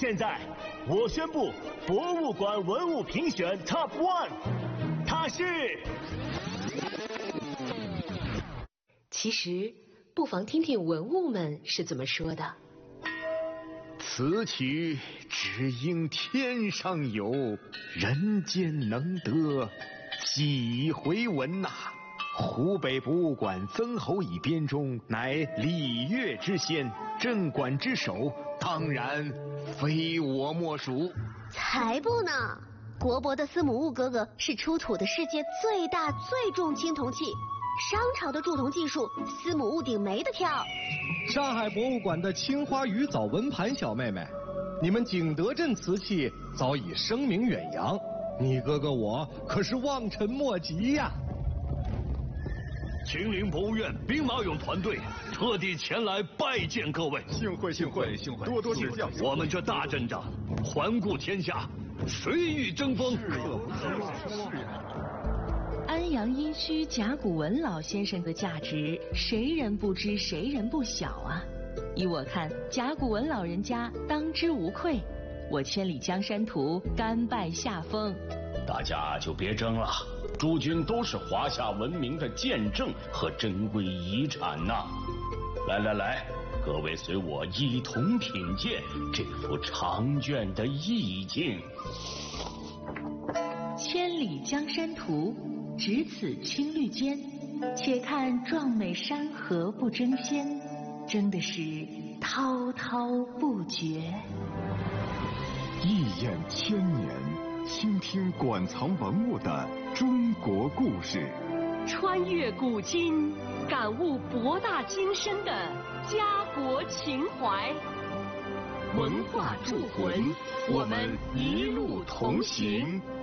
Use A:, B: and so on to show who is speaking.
A: 现在我宣布，博物馆文物评选 Top One， 它是。
B: 其实，不妨听听文物们是怎么说的。
C: 此曲只应天上有，人间能得几回闻呐！湖北博物馆曾侯乙编中，乃礼乐之先，镇馆之首，当然非我莫属。
D: 才不呢！国博的司母戊哥哥是出土的世界最大最重青铜器，商朝的铸铜技术，司母戊鼎没得挑。
E: 上海博物馆的青花鱼藻纹盘小妹妹，你们景德镇瓷器早已声名远扬，你哥哥我可是望尘莫及呀！
F: 秦陵博物院兵马俑团队特地前来拜见各位，
G: 幸会，多多指教。
F: 我们这大阵仗，环顾天下，谁与争锋？
H: 安阳殷墟甲骨文老先生的价值，谁人不知，谁人不晓啊！依我看，甲骨文老人家当之无愧。我千里江山图甘拜下风。
I: 大家就别争了，诸君都是华夏文明的见证和珍贵遗产呐！来，各位随我一同品鉴这幅长卷的意境。
H: 千里江山图，只此青绿间，且看壮美山河不争先，争的是滔滔不绝。
G: 一眼千年，倾听馆藏文物的中国故事，
J: 穿越古今，感悟博大精深的家国情怀。
G: 文化铸魂，我们一路同行。